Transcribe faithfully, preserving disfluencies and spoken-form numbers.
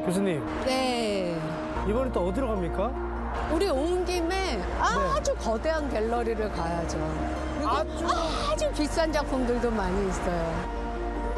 교수님, 네. 이번에 또 어디로 갑니까? 우리 온 김에 아주 거대한 갤러리를 가야죠. 그리고 아주 아주 비싼 작품들도 많이 있어요.